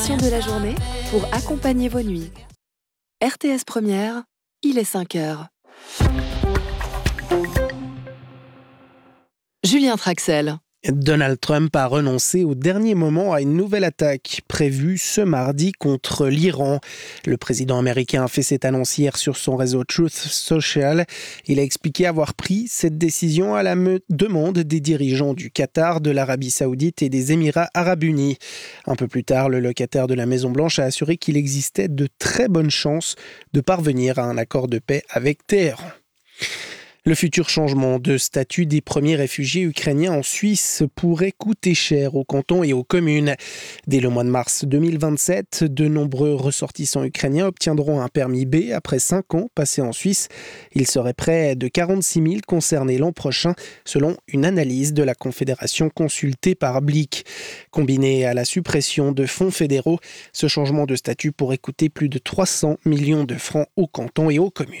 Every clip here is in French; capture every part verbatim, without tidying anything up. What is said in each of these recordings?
l'émission de la journée pour accompagner vos nuits. R T S Première, il est cinq heures. Julien Traxel. Donald Trump a renoncé au dernier moment à une nouvelle attaque prévue ce mardi contre l'Iran. Le président américain a fait cette annonce hier sur son réseau Truth Social. Il a expliqué avoir pris cette décision à la me- demande des dirigeants du Qatar, de l'Arabie Saoudite et des Émirats Arabes Unis. Un peu plus tard, le locataire de la Maison-Blanche a assuré qu'il existait de très bonnes chances de parvenir à un accord de paix avec Téhéran. Le futur changement de statut des premiers réfugiés ukrainiens en Suisse pourrait coûter cher aux cantons et aux communes. Dès le mois de mars deux mille vingt-sept, de nombreux ressortissants ukrainiens obtiendront un permis B après cinq ans passés en Suisse. Il serait près de quarante-six mille concernés l'an prochain, selon une analyse de la Confédération consultée par Blick. Combiné à la suppression de fonds fédéraux, ce changement de statut pourrait coûter plus de trois cents millions de francs aux cantons et aux communes.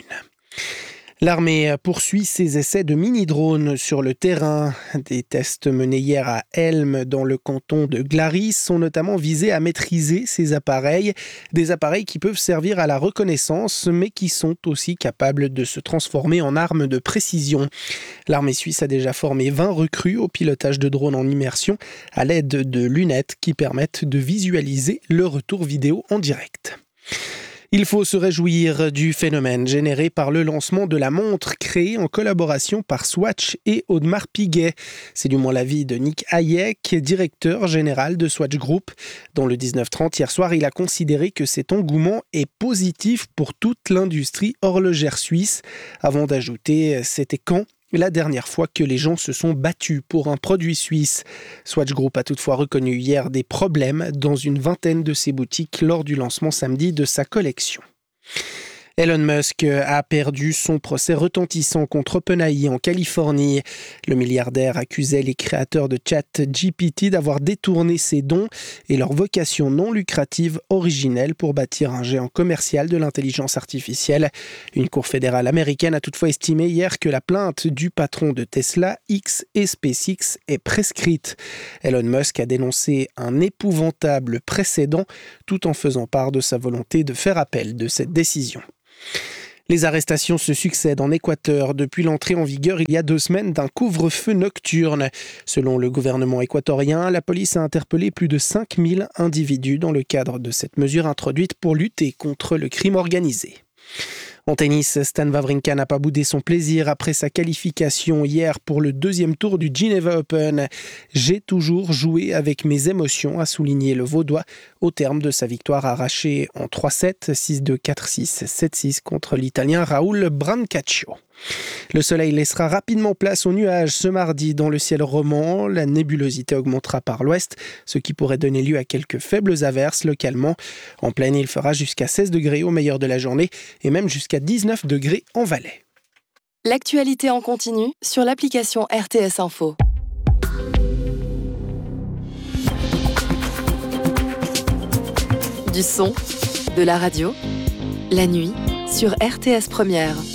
L'armée poursuit ses essais de mini-drones sur le terrain. Des tests menés hier à Helme, dans le canton de Glaris, ont notamment visé à maîtriser ces appareils. Des appareils qui peuvent servir à la reconnaissance, mais qui sont aussi capables de se transformer en armes de précision. L'armée suisse a déjà formé vingt recrues au pilotage de drones en immersion à l'aide de lunettes qui permettent de visualiser le retour vidéo en direct. Il faut se réjouir du phénomène généré par le lancement de la montre créée en collaboration par Swatch et Audemars Piguet. C'est du moins l'avis de Nick Hayek, directeur général de Swatch Group. Dans le dix-neuf trente, hier soir, il a considéré que cet engouement est positif pour toute l'industrie horlogère suisse, avant d'ajouter « c'était quand ?» la dernière fois que les gens se sont battus pour un produit suisse. Swatch Group a toutefois reconnu hier des problèmes dans une vingtaine de ses boutiques lors du lancement samedi de sa collection. Elon Musk a perdu son procès retentissant contre OpenAI en Californie. Le milliardaire accusait les créateurs de ChatGPT d'avoir détourné ses dons et leur vocation non lucrative originelle pour bâtir un géant commercial de l'intelligence artificielle. Une cour fédérale américaine a toutefois estimé hier que la plainte du patron de Tesla, X et SpaceX est prescrite. Elon Musk a dénoncé un épouvantable précédent tout en faisant part de sa volonté de faire appel de cette décision. Les arrestations se succèdent en Équateur depuis l'entrée en vigueur il y a deux semaines d'un couvre-feu nocturne. Selon le gouvernement équatorien, la police a interpellé plus de cinq mille individus dans le cadre de cette mesure introduite pour lutter contre le crime organisé. En tennis, Stan Wawrinka n'a pas boudé son plaisir après sa qualification hier pour le deuxième tour du Geneva Open. « J'ai toujours joué avec mes émotions », a souligné le Vaudois au terme de sa victoire arrachée en trois sept, six deux, quatre six, sept six contre l'Italien Raoul Brancaccio. Le soleil laissera rapidement place aux nuages ce mardi dans le ciel roman. La nébulosité augmentera par l'ouest, ce qui pourrait donner lieu à quelques faibles averses localement. En pleine, il fera jusqu'à seize degrés au meilleur de la journée et même jusqu'à dix-neuf degrés en Valais. L'actualité en continu sur l'application R T S Info. Du son, de la radio, la nuit sur R T S Première.